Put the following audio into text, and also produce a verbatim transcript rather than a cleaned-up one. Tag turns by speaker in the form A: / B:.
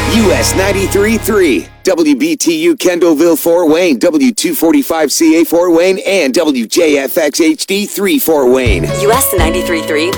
A: U S ninety-three point three, W B T U Kendallville, Fort Wayne, W two forty-five C A Fort Wayne, and W J F X H D three Fort Wayne.
B: U S ninety-three point three